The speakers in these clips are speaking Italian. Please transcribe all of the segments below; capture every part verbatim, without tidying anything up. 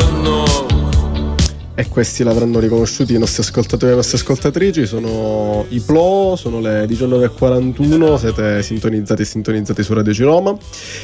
E questi l'avranno riconosciuti i nostri ascoltatori e le nostre ascoltatrici. Sono i P L O, sono le diciannove e quarantuno, siete sintonizzati e sintonizzati su Radio Ciroma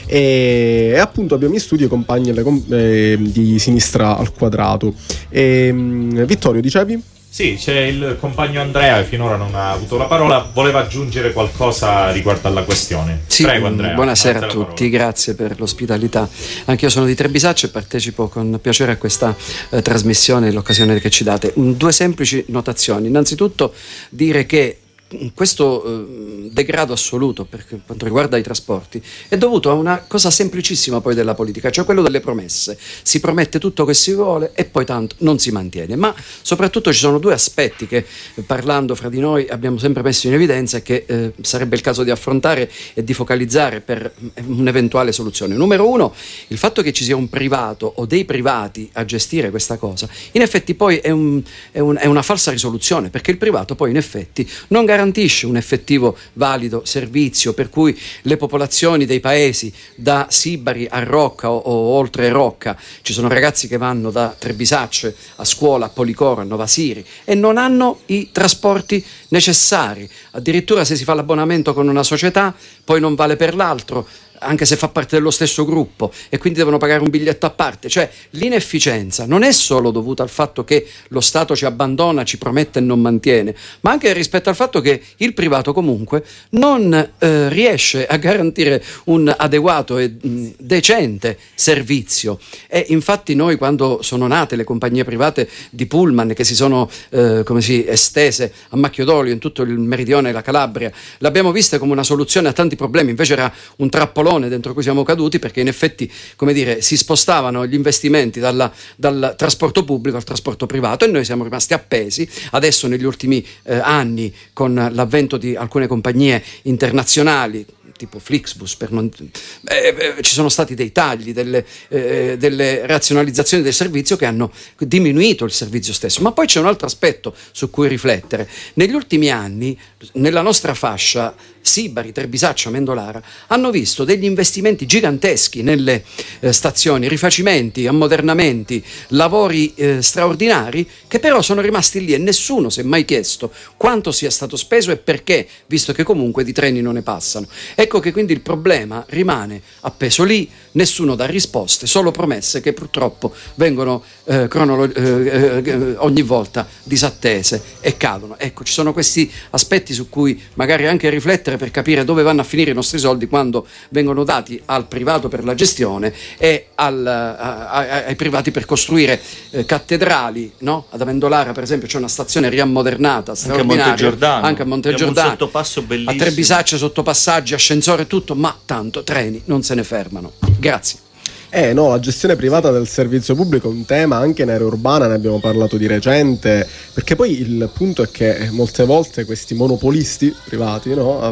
e, e appunto abbiamo in studio i compagni eh, di Sinistra al Quadrato. E, Vittorio, dicevi? Sì, c'è il compagno Andrea che finora non ha avuto la parola, voleva aggiungere qualcosa riguardo alla questione. Sì, prego Andrea. Buonasera a tutti, grazie per l'ospitalità. Anche io sono di Trebisaccio e partecipo con piacere a questa eh, trasmissione, l'occasione che ci date. Due semplici notazioni. Innanzitutto dire che questo eh, degrado assoluto per quanto riguarda i trasporti è dovuto a una cosa semplicissima poi della politica, cioè quello delle promesse. Si promette tutto che si vuole e poi tanto non si mantiene, ma soprattutto ci sono due aspetti che eh, parlando fra di noi abbiamo sempre messo in evidenza e che eh, sarebbe il caso di affrontare e di focalizzare per un'eventuale soluzione. Numero uno, il fatto che ci sia un privato o dei privati a gestire questa cosa in effetti poi è, un, è, un, è una falsa risoluzione, perché il privato poi in effetti non garantisce garantisce un effettivo valido servizio, per cui le popolazioni dei paesi da Sibari a Rocca o, o oltre Rocca, ci sono ragazzi che vanno da Trebisacce a scuola a Policoro, a Novasiri e non hanno i trasporti necessari, addirittura se si fa l'abbonamento con una società poi non vale per l'altro, anche se fa parte dello stesso gruppo, e quindi devono pagare un biglietto a parte. Cioè l'inefficienza non è solo dovuta al fatto che lo Stato ci abbandona, ci promette e non mantiene, ma anche rispetto al fatto che il privato comunque non eh, riesce a garantire un adeguato e mh, decente servizio. E infatti noi, quando sono nate le compagnie private di pullman che si sono eh, come si estese a macchio d'olio in tutto il meridione e la Calabria, l'abbiamo vista come una soluzione a tanti problemi, invece era un trappolone dentro cui siamo caduti, perché in effetti, come dire, si spostavano gli investimenti dalla, dal trasporto pubblico al trasporto privato e noi siamo rimasti appesi. Adesso negli ultimi eh, anni, con l'avvento di alcune compagnie internazionali tipo Flixbus, per non, eh, eh, ci sono stati dei tagli, delle, eh, delle razionalizzazioni del servizio che hanno diminuito il servizio stesso. Ma poi c'è un altro aspetto su cui riflettere. Negli ultimi anni, nella nostra fascia Sibari, Trebisaccio, Amendolara hanno visto degli investimenti giganteschi nelle eh, stazioni, rifacimenti, ammodernamenti, lavori eh, straordinari, che però sono rimasti lì e nessuno si è mai chiesto quanto sia stato speso e perché, visto che comunque di treni non ne passano. Ecco che quindi il problema rimane appeso lì, nessuno dà risposte, solo promesse che purtroppo vengono eh, cronolo- eh, eh, ogni volta disattese e cadono. Ecco, ci sono questi aspetti su cui magari anche riflettere per capire dove vanno a finire i nostri soldi quando vengono dati al privato per la gestione e al, a, a, ai privati per costruire eh, cattedrali, no? Ad Amendolara per esempio c'è una stazione riammodernata straordinaria, anche a Montegiordano, anche a Montegiordano, un sottopasso bellissimo, a Trebisacce sottopassaggi, ascensore e tutto, ma tanto treni non se ne fermano. Grazie. Eh no, la gestione privata del servizio pubblico è un tema anche in area urbana, ne abbiamo parlato di recente, perché poi il punto è che molte volte questi monopolisti privati, no,